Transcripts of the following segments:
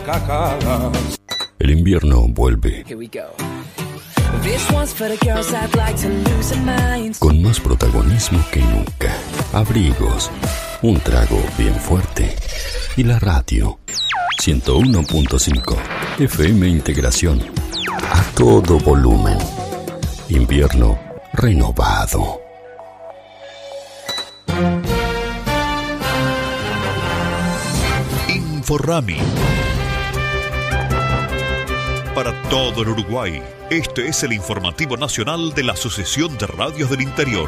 cacadas. El invierno vuelve. Con más protagonismo que nunca. Abrigos, un trago bien fuerte y la radio. 101.5 FM Integración. A todo volumen. Invierno renovado. Inforrami. Para todo el Uruguay, este es el informativo nacional de la Asociación de Radios del Interior.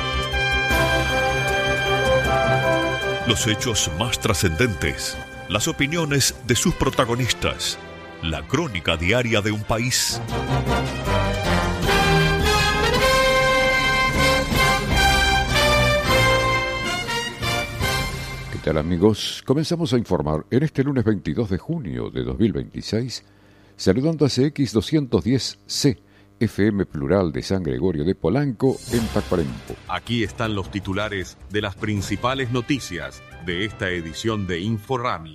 Los hechos más trascendentes, las opiniones de sus protagonistas, la crónica diaria de un país. ¿Qué tal, amigos? Comenzamos a informar en este lunes 22 de junio de 2026, saludando a CX210C, FM Plural de San Gregorio de Polanco, en Tacuarembó. Aquí están los titulares de las principales noticias de esta edición de Inforrami.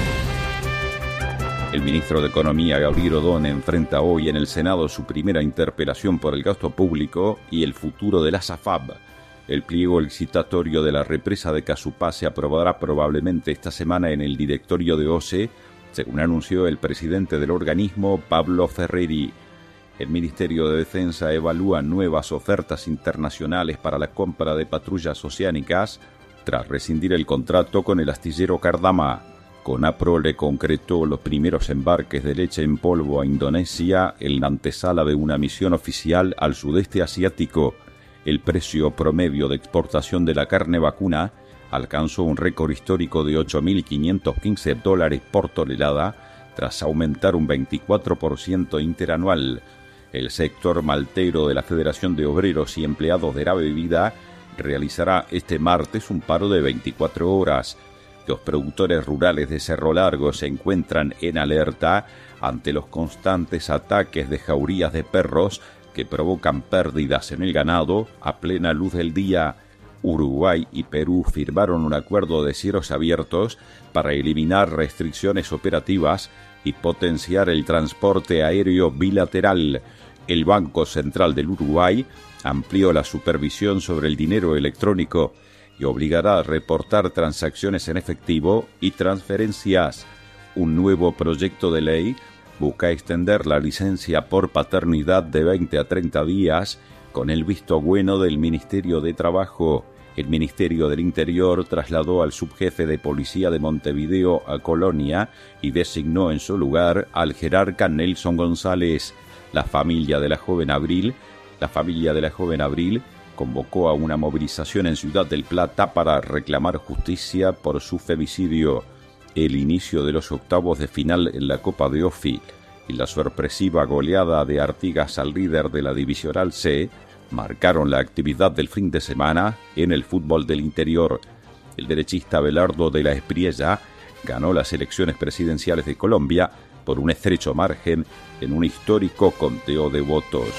El ministro de Economía, Gabriel Odone, enfrenta hoy en el Senado su primera interpelación por el gasto público y el futuro de la SAFAB. El pliego licitatorio de la represa de Casupá se aprobará probablemente esta semana en el directorio de OCE, según anunció el presidente del organismo, Pablo Ferreri. El Ministerio de Defensa evalúa nuevas ofertas internacionales para la compra de patrullas oceánicas tras rescindir el contrato con el astillero Cardama. CONAPRO le concretó los primeros embarques de leche en polvo a Indonesia en la antesala de una misión oficial al sudeste asiático. El precio promedio de exportación de la carne vacuna alcanzó un récord histórico de $8.515 por tonelada, tras aumentar un 24% interanual. El sector maltero de la Federación de Obreros y Empleados de la Bebida realizará este martes un paro de 24 horas. Los productores rurales de Cerro Largo se encuentran en alerta ante los constantes ataques de jaurías de perros que provocan pérdidas en el ganado a plena luz del día. Uruguay y Perú firmaron un acuerdo de cielos abiertos para eliminar restricciones operativas y potenciar el transporte aéreo bilateral. El Banco Central del Uruguay amplió la supervisión sobre el dinero electrónico y obligará a reportar transacciones en efectivo y transferencias. Un nuevo proyecto de ley busca extender la licencia por paternidad de 20 a 30 días con el visto bueno del Ministerio de Trabajo. El Ministerio del Interior trasladó al subjefe de policía de Montevideo a Colonia y designó en su lugar al jerarca Nelson González. La familia de la joven Abril convocó a una movilización en Ciudad del Plata para reclamar justicia por su femicidio. El inicio de los octavos de final en la Copa de Ofi y la sorpresiva goleada de Artigas al líder de la Divisional C marcaron la actividad del fin de semana en el fútbol del interior. El derechista Belardo de la Espriella ganó las elecciones presidenciales de Colombia por un estrecho margen en un histórico conteo de votos.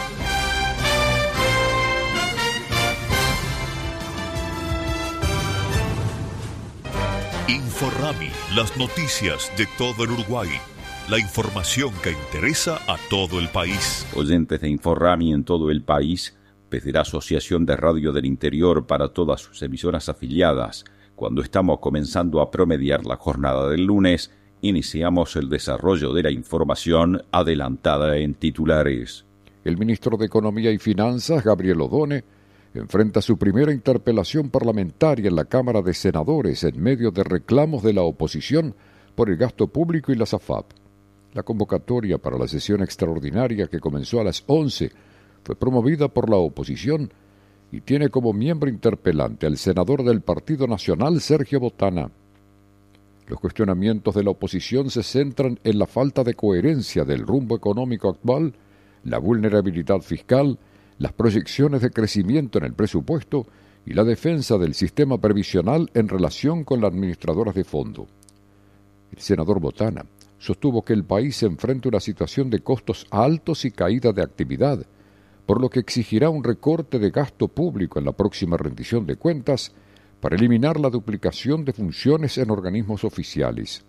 Inforrami, las noticias de todo el Uruguay. La información que interesa a todo el país. Oyentes de Inforrami en todo el país, desde la Asociación de Radio del Interior para todas sus emisoras afiliadas, cuando estamos comenzando a promediar la jornada del lunes, iniciamos el desarrollo de la información adelantada en titulares. El ministro de Economía y Finanzas, Gabriel Odone, enfrenta su primera interpelación parlamentaria en la Cámara de Senadores en medio de reclamos de la oposición por el gasto público y la SAFAP. La convocatoria para la sesión extraordinaria que comenzó a las 11 fue promovida por la oposición y tiene como miembro interpelante al senador del Partido Nacional, Sergio Botana. Los cuestionamientos de la oposición se centran en la falta de coherencia del rumbo económico actual, la vulnerabilidad fiscal, las proyecciones de crecimiento en el presupuesto y la defensa del sistema previsional en relación con las administradoras de fondo. El senador Botana sostuvo que el país se enfrenta a una situación de costos altos y caída de actividad, por lo que exigirá un recorte de gasto público en la próxima rendición de cuentas para eliminar la duplicación de funciones en organismos oficiales.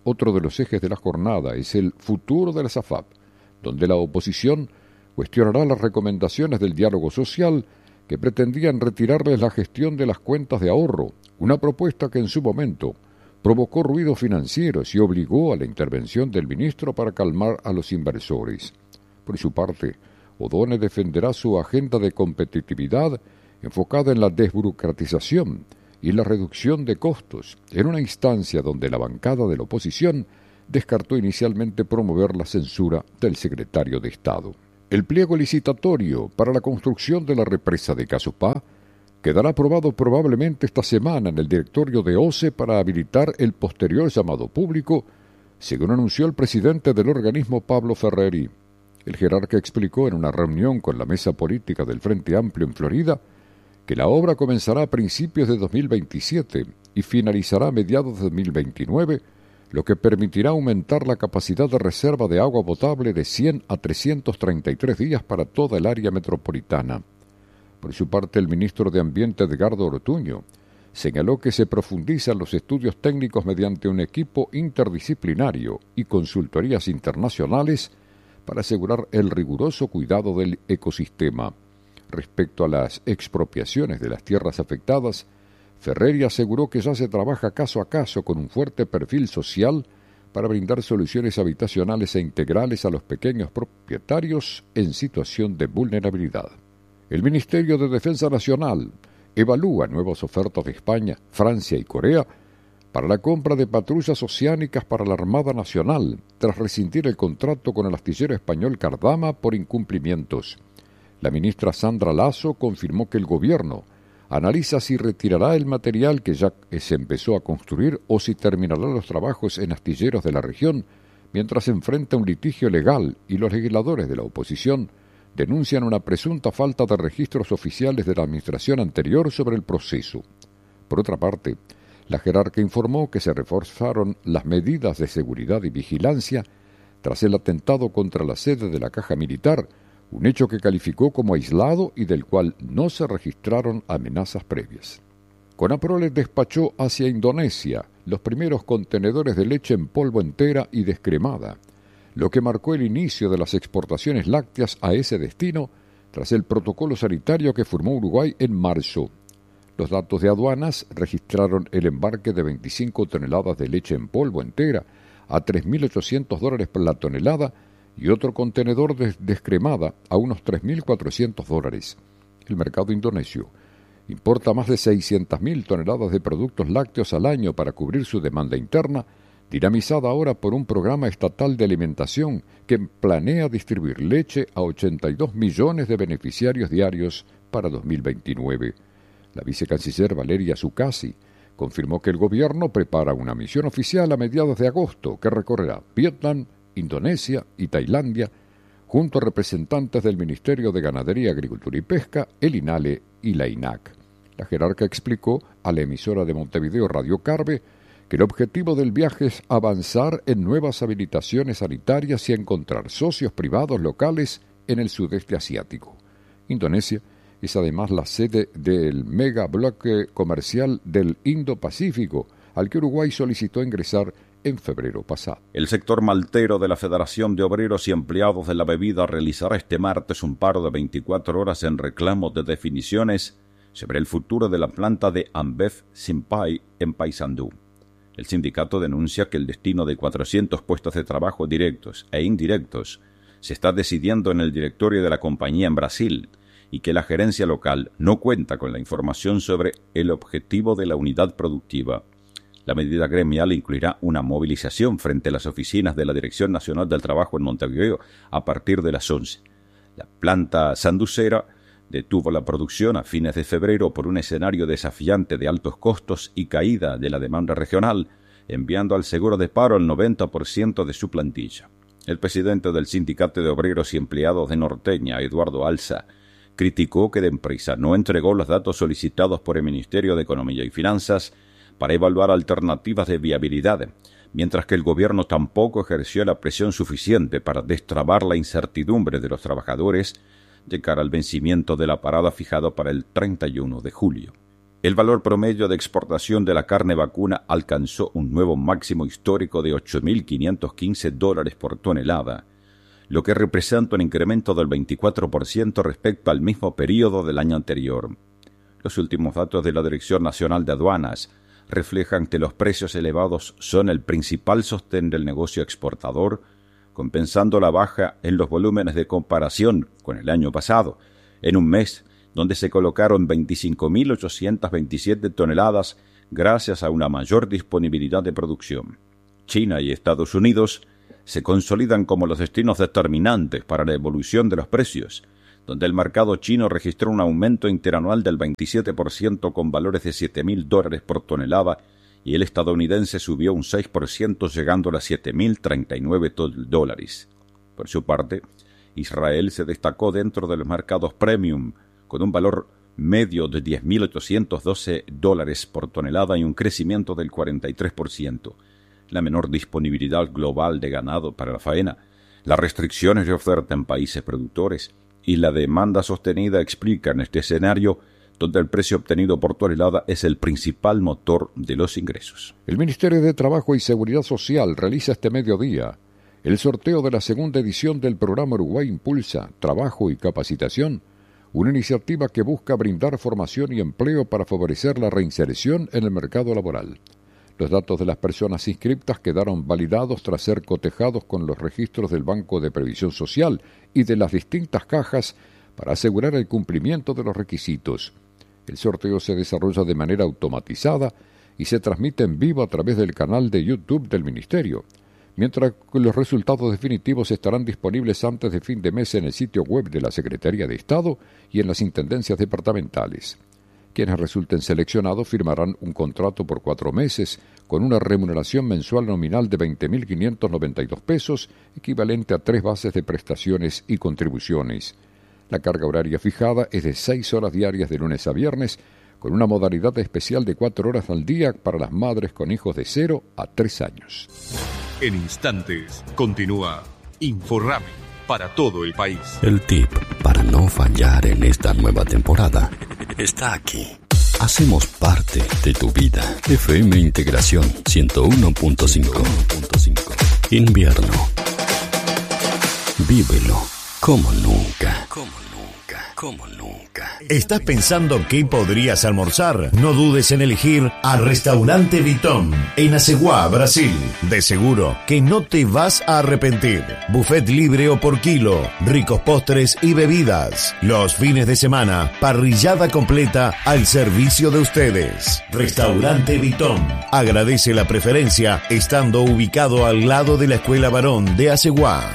otro de los ejes de la jornada es el futuro de la SAFAP, donde la oposición cuestionará las recomendaciones del diálogo social que pretendían retirarles la gestión de las cuentas de ahorro, una propuesta que en su momento provocó ruidos financieros y obligó a la intervención del ministro para calmar a los inversores. Por su parte, O'Donnell defenderá su agenda de competitividad enfocada en la desburocratización y la reducción de costos, en una instancia donde la bancada de la oposición descartó inicialmente promover la censura del secretario de Estado. El pliego licitatorio para la construcción de la represa de Casupá quedará aprobado probablemente esta semana en el directorio de OCE para habilitar el posterior llamado público, según anunció el presidente del organismo, Pablo Ferreri. El jerarca explicó en una reunión con la mesa política del Frente Amplio en Florida que la obra comenzará a principios de 2027 y finalizará a mediados de 2029, lo que permitirá aumentar la capacidad de reserva de agua potable de 100 a 333 días para toda el área metropolitana. Por su parte, el ministro de Ambiente, Edgardo Ortuño, señaló que se profundizan los estudios técnicos mediante un equipo interdisciplinario y consultorías internacionales para asegurar el riguroso cuidado del ecosistema. Respecto a las expropiaciones de las tierras afectadas, Ferreri aseguró que ya se trabaja caso a caso con un fuerte perfil social para brindar soluciones habitacionales e integrales a los pequeños propietarios en situación de vulnerabilidad. El Ministerio de Defensa Nacional evalúa nuevas ofertas de España, Francia y Corea para la compra de patrullas oceánicas para la Armada Nacional, tras rescindir el contrato con el astillero español Cardama por incumplimientos. La ministra Sandra Lasso confirmó que el gobierno analiza si retirará el material que ya se empezó a construir o si terminará los trabajos en astilleros de la región, mientras enfrenta un litigio legal y los legisladores de la oposición denuncian una presunta falta de registros oficiales de la administración anterior sobre el proceso. Por otra parte, la jerarca informó que se reforzaron las medidas de seguridad y vigilancia tras el atentado contra la sede de la Caja Militar, un hecho que calificó como aislado y del cual no se registraron amenazas previas. Conaproles despachó hacia Indonesia los primeros contenedores de leche en polvo entera y descremada, lo que marcó el inicio de las exportaciones lácteas a ese destino tras el protocolo sanitario que firmó Uruguay en marzo. Los datos de aduanas registraron el embarque de 25 toneladas de leche en polvo entera a $3.800 por la tonelada y otro contenedor de descremada a unos $3.400. El mercado indonesio importa más de 600.000 toneladas de productos lácteos al año para cubrir su demanda interna, dinamizada ahora por un programa estatal de alimentación que planea distribuir leche a 82 millones de beneficiarios diarios para 2029. La vicecanciller Valeria Zuccasi confirmó que el gobierno prepara una misión oficial a mediados de agosto que recorrerá Vietnam, Indonesia y Tailandia, junto a representantes del Ministerio de Ganadería, Agricultura y Pesca, el INALE y la INAC. La jerarca explicó a la emisora de Montevideo Radio Carve que el objetivo del viaje es avanzar en nuevas habilitaciones sanitarias y encontrar socios privados locales en el sudeste asiático. Indonesia es además la sede del mega bloque comercial del Indo-Pacífico, al que Uruguay solicitó ingresar en febrero pasado. El sector maltero de la Federación de Obreros y Empleados de la Bebida realizará este martes un paro de 24 horas en reclamo de definiciones sobre el futuro de la planta de Ambev Simpay en Paysandú. El sindicato denuncia que el destino de 400 puestos de trabajo directos e indirectos se está decidiendo en el directorio de la compañía en Brasil y que la gerencia local no cuenta con la información sobre el objetivo de la unidad productiva. La medida gremial incluirá una movilización frente a las oficinas de la Dirección Nacional del Trabajo en Montevideo a partir de las 11. La planta sanducera detuvo la producción a fines de febrero por un escenario desafiante de altos costos y caída de la demanda regional, enviando al seguro de paro el 90% de su plantilla. El presidente del Sindicato de Obreros y Empleados de Norteña, Eduardo Alza, criticó que la empresa no entregó los datos solicitados por el Ministerio de Economía y Finanzas para evaluar alternativas de viabilidad, mientras que el gobierno tampoco ejerció la presión suficiente para destrabar la incertidumbre de los trabajadores de cara al vencimiento de la parada fijado para el 31 de julio. El valor promedio de exportación de la carne vacuna alcanzó un nuevo máximo histórico de $8.515 por tonelada, lo que representa un incremento del 24% respecto al mismo periodo del año anterior. Los últimos datos de la Dirección Nacional de Aduanas reflejan que los precios elevados son el principal sostén del negocio exportador, compensando la baja en los volúmenes de comparación con el año pasado, en un mes donde se colocaron 25.827 toneladas gracias a una mayor disponibilidad de producción. China y Estados Unidos se consolidan como los destinos determinantes para la evolución de los precios, donde el mercado chino registró un aumento interanual del 27% con valores de $7.000 por tonelada y el estadounidense subió un 6% llegando a los $7.039. Por su parte, Israel se destacó dentro de los mercados premium, con un valor medio de $10.812 por tonelada y un crecimiento del 43%. La menor disponibilidad global de ganado para la faena, las restricciones de oferta en países productores y la demanda sostenida explican este escenario donde el precio obtenido por tonelada es el principal motor de los ingresos. El Ministerio de Trabajo y Seguridad Social realiza este mediodía el sorteo de la segunda edición del programa Uruguay Impulsa Trabajo y Capacitación, una iniciativa que busca brindar formación y empleo para favorecer la reinserción en el mercado laboral. Los datos de las personas inscriptas quedaron validados tras ser cotejados con los registros del Banco de Previsión Social y de las distintas cajas para asegurar el cumplimiento de los requisitos. El sorteo se desarrolla de manera automatizada y se transmite en vivo a través del canal de YouTube del Ministerio, mientras que los resultados definitivos estarán disponibles antes de fin de mes en el sitio web de la Secretaría de Estado y en las intendencias departamentales. Quienes resulten seleccionados firmarán un contrato por 4 meses con una remuneración mensual nominal de 20.592 pesos, equivalente a 3 bases de prestaciones y contribuciones. La carga horaria fijada es de 6 horas diarias de lunes a viernes, con una modalidad especial de 4 horas al día para las madres con hijos de 0 a 3 años. En instantes continúa Inforame para todo el país. El tip para no fallar en esta nueva temporada está aquí. Hacemos parte de tu vida. FM Integración 101.5. Invierno. Vívelo como nunca. Como nunca. ¿Estás pensando qué podrías almorzar? No dudes en elegir a Restaurante Vitón en Aceguá, Brasil. De seguro que no te vas a arrepentir. Buffet libre o por kilo, ricos postres y bebidas. Los fines de semana, parrillada completa al servicio de ustedes. Restaurante Vitón agradece la preferencia estando ubicado al lado de la Escuela Varón de Aceguá.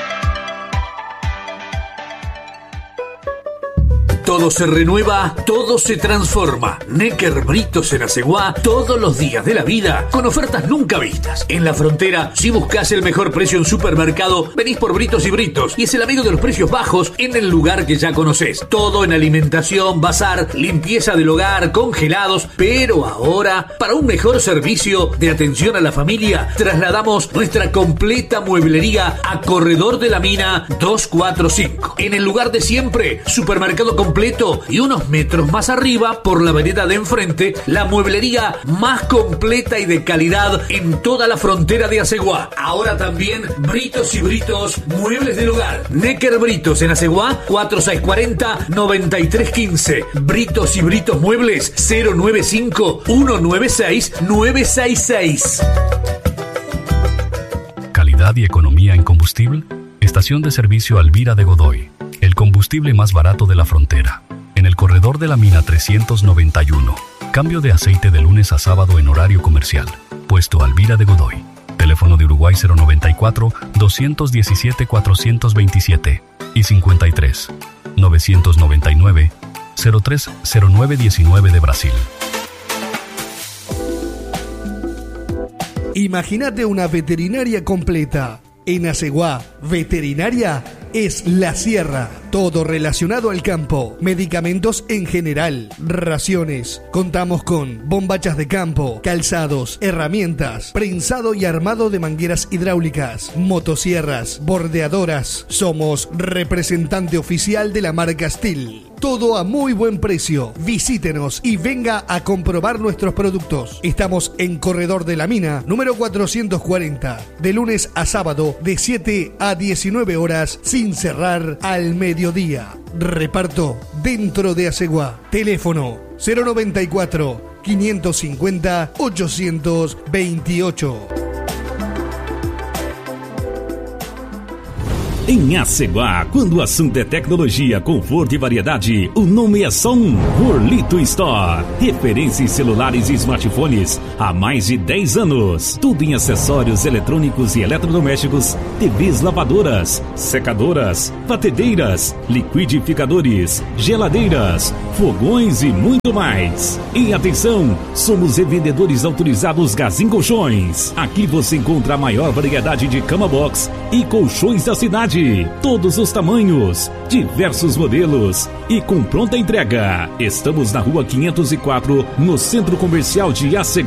Todo se renueva, todo se transforma. Necker Britos en Aceguá, todos los días de la vida, con ofertas nunca vistas. En la frontera, si buscas el mejor precio en supermercado, venís por Britos y Britos, y es el amigo de los precios bajos en el lugar que ya conocés. Todo en alimentación, bazar, limpieza del hogar, congelados, pero ahora, para un mejor servicio de atención a la familia, trasladamos nuestra completa mueblería a Corredor de la Mina 245. En el lugar de siempre, supermercado completo y unos metros más arriba, por la vereda de enfrente, la mueblería más completa y de calidad en toda la frontera de Aceguá. Ahora también Britos y Britos, muebles del hogar. Necker Britos en Aceguá, 4640-9315. Britos y Britos Muebles, 095-196-966. Calidad y economía en combustible. Estación de servicio Alvira de Godoy. El combustible más barato de la frontera. En el corredor de la mina 391. Cambio de aceite de lunes a sábado en horario comercial. Puesto Alvira de Godoy. Teléfono de Uruguay 094-217-427 y 53-999-030919 de Brasil. Imagínate una veterinaria completa. En Aceguá, veterinaria es La Sierra. Todo relacionado al campo. Medicamentos en general. Raciones. Contamos con bombachas de campo, calzados, herramientas, prensado y armado de mangueras hidráulicas, motosierras, bordeadoras. Somos representante oficial de la marca Steel. todo a muy buen precio. Visítenos y venga a comprobar nuestros productos. Estamos en Corredor de la Mina, número 440, de lunes a sábado de 7 a 19 horas sin cerrar al mediodía. Reparto dentro de Asegua. Teléfono 094 550 828. Em Aceguá, quando o assunto é tecnologia, conforto e variedade, o nome é só um: Orlito Store. Referência em celulares e smartphones há mais de 10 anos. Tudo em acessórios eletrônicos e eletrodomésticos, TVs, lavadoras, secadoras, batedeiras, liquidificadores, geladeiras, fogões e muito mais. E atenção, somos revendedores autorizados Gazin Colchões. Aqui você encontra a maior variedade de cama box e colchões da cidade. Todos os tamanhos, diversos modelos e com pronta entrega. Estamos na rua 504, no Centro Comercial de Aceguá.